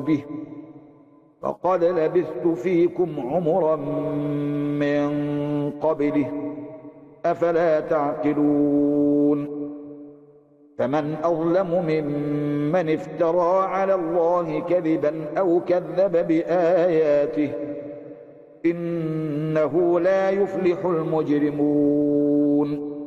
به فقد لبثت فيكم عمرا من قبله أفلا تعقلون فمن أظلم ممن افترى على الله كذبا أو كذب بآياته إنه لا يفلح المجرمون